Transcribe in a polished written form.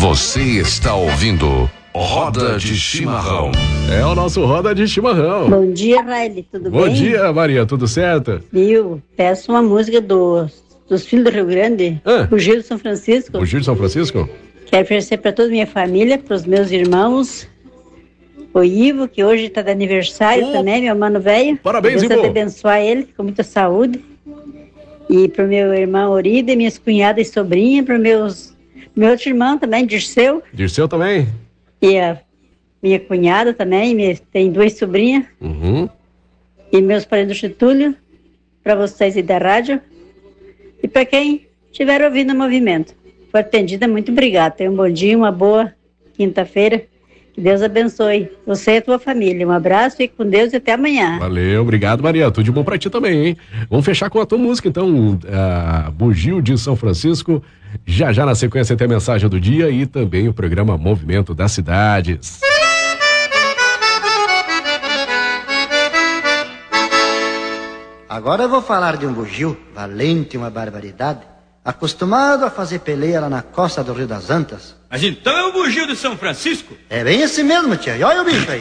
Você está ouvindo Roda de Chimarrão. É o nosso Roda de Chimarrão. Bom dia, Raile, tudo bem? Bom dia, Maria, tudo certo? Viu? Peço uma música dos Filhos do Rio Grande, o Gil de São Francisco. O Gil de São Francisco? Quero oferecer para toda a minha família, para os meus irmãos, o Ivo, que hoje está de aniversário também, meu mano velho. Parabéns, Deus Ivo. abençoe ele, com muita saúde. E para o meu irmão Orida, minhas cunhadas e sobrinha, para meu outro irmão também, Dirceu. Dirceu também? E a minha cunhada também, tem 2 sobrinhas. E meus parentes do Getúlio, para vocês aí da rádio. E para quem estiver ouvindo o movimento. Foi atendida, muito obrigada. Tenha um bom dia, uma boa quinta-feira. Que Deus abençoe você e a tua família. Um abraço, fique com Deus e até amanhã. Valeu, obrigado, Maria. Tudo de bom pra ti também, hein? Vamos fechar com a tua música, então, Bugio de São Francisco. Já na sequência tem a mensagem do dia e também o programa Movimento das Cidades. Agora eu vou falar de um bugio, valente, uma barbaridade, acostumado a fazer peleia lá na costa do Rio das Antas. Mas então é o bugio de São Francisco? É bem esse mesmo, tia. E olha o bicho aí.